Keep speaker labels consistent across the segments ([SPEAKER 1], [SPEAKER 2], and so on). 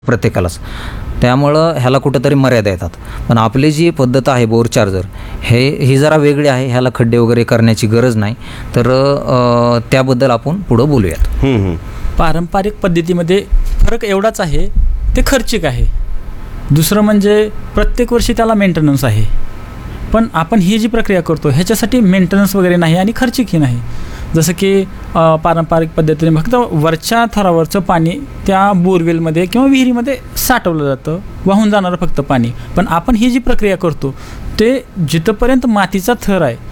[SPEAKER 1] प्रत्येकालाच. त्यामुळं ह्याला कुठंतरी मर्यादा येतात. पण आपली जी पद्धत आहे बोर चार्जर ही जरा वेगळी आहे. ह्याला खड्डे वगैरे करण्याची गरज नाही. तर त्याबद्दल आपण पुढं बोलूयात.
[SPEAKER 2] पारंपरिक पद्धतीमध्ये फरक एवढाच आहे, ते खर्चिक आहे. दुसरं म्हणजे प्रत्येक वर्षी त्याला मेंटेनन्स आहे. पण आपण ही जी प्रक्रिया करतो ह्याच्यासाठी मेंटेनन्स वगैरे नाही आणि खर्चिकही नाही. जसं की पारंपरिक पद्धतीने फक्त वरच्या थरावरचं पाणी त्या बोरवेलमध्ये किंवा विहिरीमध्ये साठवलं जातं, वाहून जाणारं फक्त पाणी. पण आपण ही जी प्रक्रिया करतो ते जिथपर्यंत मातीचा थर आहे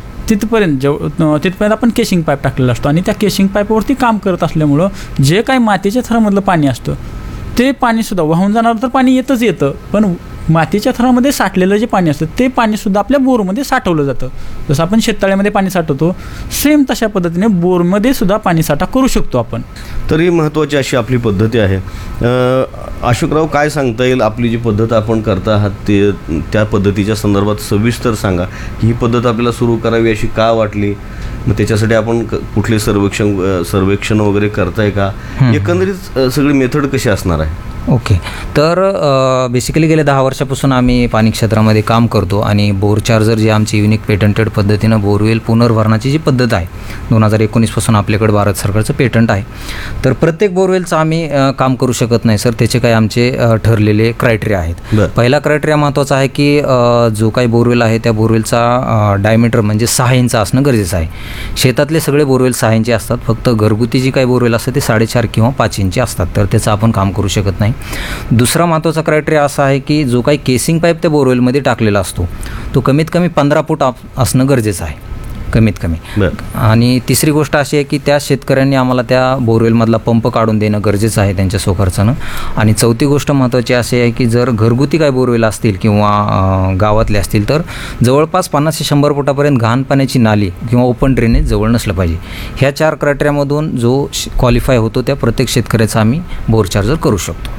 [SPEAKER 2] तिथपर्यंत आपण केशिंग पाईप टाकलेला असतो आणि त्या केशिंग पाईपवरती काम करत असल्यामुळं जे काही मातीच्या थरामधलं पाणी असतं ते पाणीसुद्धा वाहून जाणारं तर पाणी येतं, पण मातीच्या थरामध्ये साठलेलं जे पाणी असतं ते पाणीसुद्धा आपल्या बोरमध्ये साठवलं जातं. जसं आपण शेततळ्यामध्ये पाणी साठवतो सेम तशा पद्धतीने बोरमध्ये सुद्धा पाणी साठा करू शकतो आपण.
[SPEAKER 3] तर ही महत्त्वाची अशी आपली पद्धती आहे. अशोकराव, काय सांगता येईल आपली जी पद्धत आपण करता आहात ते त्या पद्धतीच्या संदर्भात सविस्तर सांगा. ही पद्धत आपल्याला सुरू करावी अशी का वाटली, मग त्याच्यासाठी आपण कुठले सर्वेक्षण वगैरे करताय का, एकंदरीत सगळी मेथड कशी असणार आहे?
[SPEAKER 1] ओके. तर बेसिकली गेले 10 वर्षापासून आम्ही पाणी क्षेत्रामध्ये काम करतो आणि बोर चार्जर जी आमची युनिक पेटंटेड पद्धतीनं बोरवेल पुनर्भरणाची जी पद्धत आहे 2019पासून आपल्याकडे भारत सरकारचं पेटंट आहे. तर प्रत्येक बोरवेलचं आम्ही काम करू शकत नाही सर. त्याचे काही आमचे ठरलेले क्रायटेरिया आहेत. पहिला क्रायटेरिया महत्त्वाचा आहे की जो काही बोरवेल आहे त्या बोरवेलचा डायमीटर म्हणजे 6 इंच असणं गरजेचं आहे. शेतातले सगळे बोरवेल 6 इंची असतात. फक्त घरगुती जी काही बोरवेल असतात ते 4.5 किंवा 5 इंची असतात. तर त्याचं आपण काम करू शकत नाही. दुसरा महत्त्वाचा क्रायटेरिया असा आहे की जो काही केसिंग पाईप त्या बोरवेलमध्ये टाकलेला असतो तो कमीत कमी 15 फूट असणं गरजेचं आहे, कमीत कमी. आणि तिसरी गोष्ट अशी आहे की त्या शेतकऱ्यांनी आम्हाला त्या बोरवेलमधला पंप काढून देणं गरजेचं आहे त्यांच्या स्वखर्चानं. आणि चौथी गोष्ट महत्त्वाची अशी आहे की जर घरगुती काही बोरवेल असतील किंवा गावातले असतील तर जवळपास 50 ते 100 फुटापर्यंत घाण पाण्याची नाली किंवा ओपन ड्रेनेज जवळ नसलं पाहिजे. ह्या 4 क्रायटेरियामधून जो क्वालिफाय होतो त्या प्रत्येक शेतकऱ्याचा आम्ही बोर चार्जर करू शकतो.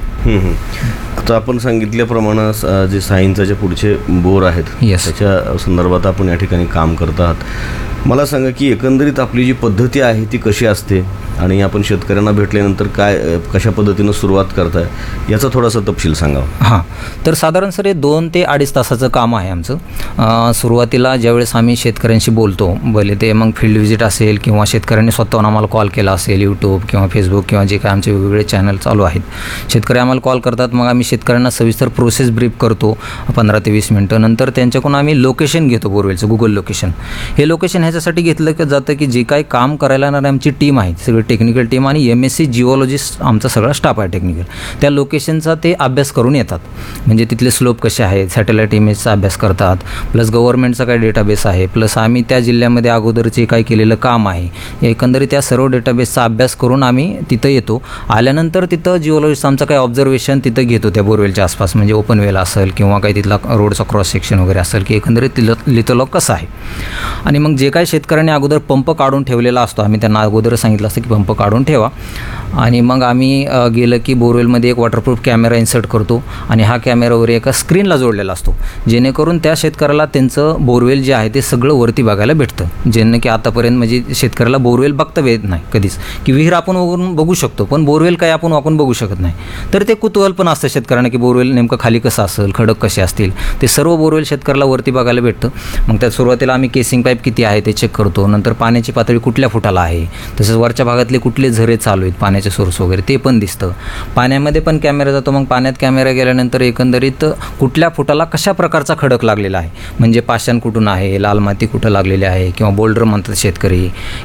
[SPEAKER 3] आता आपण सांगितल्याप्रमाणे जे 6 इंचाच्या पुढचे बोर आहेत त्याच्या संदर्भात आपण या ठिकाणी काम करत आहात. मला सांगा की एकंदरीत आपली जी पद्धती आहे ती कशी असते आणि आपण शेतकऱ्यांना भेटल्यानंतर कशा पद्धतीनं सुरुवात करताय याचा थोडासा तपशील सांगा.
[SPEAKER 1] हां, तर साधारण सर हे 2 ते 2.5 तासाचं काम आहे आमचं. सुरुवातीला ज्यावेळेस आम्ही शेतकऱ्यांशी बोलतो, भले ते मग फील्ड व्हिजिट असेल किंवा शेतकऱ्यांनी स्वतःहून आम्हाला कॉल केला असेल, यूट्यूब किंवा फेसबुक किंवा जे काय आमचे वेगवेगळे चॅनल चालू आहेत, शेतकरी आम्हाला कॉल करतात. मग आम्ही शेतकऱ्यांना सविस्तर प्रोसेस ब्रीफ करतो 15 ते 20 मिनटं. नंतर त्यांच्याकडून आम्ही लोकेशन घेतो बोरवेलचं, गुगल लोकेशन. हे लोकेशन ह्याच्यासाठी घेतलं जातं की जे काही काम करायला येणारी आमची टीम आहे, सगळी टेक्निकल टीम आणि MSc जिओलॉजिस्ट आमचा सगळा स्टाफ आहे टेक्निकल, त्या लोकेशनचा ते अभ्यास करून येतात. म्हणजे तिथले स्लोप कसे आहेत, सॅटेलाईट इमेजचा अभ्यास करतात, प्लस गव्हर्नमेंटचा काही डेटाबेस आहे, प्लस आम्ही त्या जिल्ह्यामध्ये अगोदरचे काही केलेलं काम आहे, एकंदरीत त्या सर्व डेटाबेसचा अभ्यास करून आम्ही तिथं येतो. आल्यानंतर तिथं जिओलॉजिस्ट आमचं काही ऑब्झर्वेशन तिथं घेतो त्या बोरवेलच्या आसपास, म्हणजे ओपन वेल असेल किंवा काही तिथला रोडचा क्रॉस सेक्शन वगैरे असेल की एकंदरीत लिथोलॉग कसं आहे. आणि मग जे काही शेतकऱ्यांनी अगोदर पंप काढून ठेवलेला असतो आम्ही त्यांना अगोदर सांगितलं असतं की पंप काढून ठेवा. आणि मग आम्ही गेलं की बोरवेलमध्ये एक वॉटरप्रूफ कॅमेरा इन्सर्ट करतो आणि हा कॅमेरावर एका स्क्रीनला जोडलेला असतो, जेणेकरून त्या शेतकऱ्याला त्यांचं बोरवेल जे आहे ते सगळं वरती बघायला भेटतं. जेणे की आतापर्यंत म्हणजे शेतकऱ्याला बोरवेल बघता येत नाही कधीच, की विहीर आपण वरून बघू शकतो पण बोरवेल काय आपण वाकून बघू शकत नाही. तर ते कुतूहल पण असतं शेतकऱ्यांना की बोरवेल नेमकं खाली कसं असेल, खडक कसे असतील, ते सर्व बोरवेल शेतकऱ्याला वरती बघायला भेटतं. मग त्या सुरुवातीला आम्ही केसिंग पाईप किती आहे ते चेक करतो. नंतर पाण्याची पातळी कुठल्या फुटाला आहे, तसंच वरच्या भागातले कुठले झरे चालू आहेत, पाण्याचे सोर्स वगैरे ते पण दिसतं. पाण्यामध्ये पण कॅमेरा जातो. मग पाण्यात कॅमेरा गेल्यानंतर एकंदरीत कुठल्या फुटाला कशा प्रकारचा खडक लागलेला आहे, म्हणजे पाषाण कुठून आहे, लाल माती कुठं लागलेली आहे किंवा बोल्डर म्हणतात शेतकरी,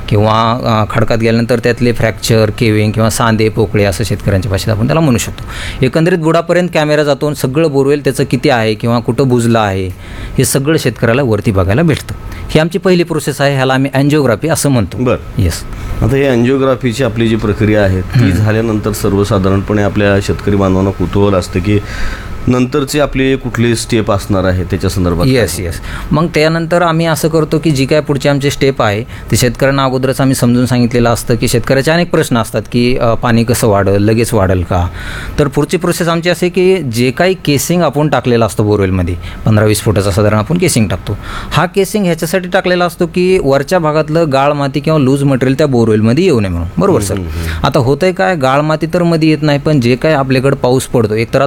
[SPEAKER 1] किंवा खडकात गेल्यानंतर त्यातले फ्रॅक्चर, केविंग किंवा सांदे पोकळे असं शेतकऱ्यांच्या भाषेत आपण त्याला म्हणू शकतो. एकंदरीत बुडापर्यंत कॅमेरा जातो. सगळं बोरवेल त्याचं किती आहे किंवा कुठं बुजलं आहे हे सगळं शेतकऱ्याला वरती बघायला भेटतं. ही आमची पहिली प्रोसेस आहे, ह्याला आम्ही अँजिओग्राफी असं म्हणतो.
[SPEAKER 3] बरं, येस. आता ही अँजिओग्राफीची आपली जी प्रक्रिया आहे ती झाल्यानंतर सर्वसाधारणपणे आपल्या शेतकरी बांधवांना कुतूहल असतं की नंतरचे आपले कुठले स्टेप असणार आहे त्याच्या संदर्भात?
[SPEAKER 1] येस. मग त्यानंतर आम्ही असं करतो की जी काय पुढचे आमचे स्टेप आहे ते शेतकऱ्यांना अगोदरच आम्ही समजून सांगितलेलं असतं की शेतकऱ्याचे अनेक प्रश्न असतात की पाणी कसं वाढेल, लगेच वाढेल का. तर पुढची प्रोसेस आमची असे की जे काही केसिंग आपण टाकलेला असतो बोरवेलमध्ये 15-20 फुटाचा साधारण आपण केसिंग टाकतो. हा केसिंग ह्याच्यासाठी टाकलेला असतो की वरच्या भागातलं गाळ माती किंवा लूज मटेरियल त्या बोरवेलमध्ये येऊ नये म्हणून. बरोबर सर. आता होतंय काय, गाळ माती तर मध्ये येत नाही, पण जे काय आपल्याकडे पाऊस पडतो, एकतर